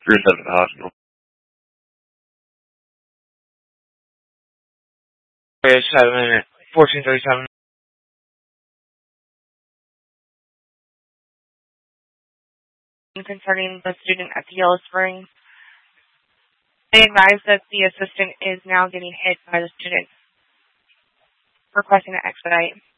You're sent to the hospital. 1437. Concerning the student at the Yellow Springs. They advise that the assistant is now getting hit by the student, requesting an expedite.